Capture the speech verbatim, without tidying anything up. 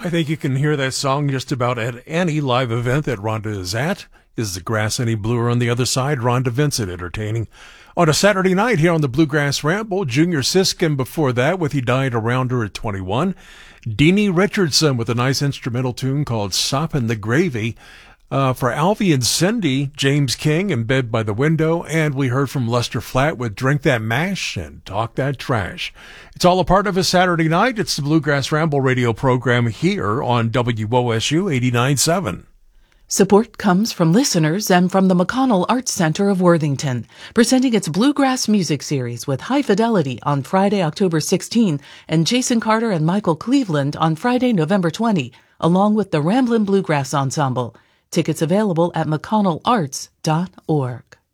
I think you can hear that song just about at any live event that Rhonda is at. Is the grass any bluer on the other side? Rhonda Vincent entertaining. On a Saturday night here on the Bluegrass Ramble, Junior Siskin before that with He Died Around Her at twenty-one. Deanie Richardson with a nice instrumental tune called Soppin' the Gravy. Uh, for Alfie and Cindy, James King in Bed by the Window, and we heard from Lester Flatt with Drink That Mash and Talk That Trash. It's all a part of a Saturday night. It's the Bluegrass Ramble radio program here on W O S U eighty-nine point seven. Support comes from listeners and from the McConnell Arts Center of Worthington, presenting its Bluegrass Music Series with High Fidelity on Friday, October sixteenth, and Jason Carter and Michael Cleveland on Friday, November twentieth, along with the Ramblin' Bluegrass Ensemble. Tickets available at mcconnell arts dot org.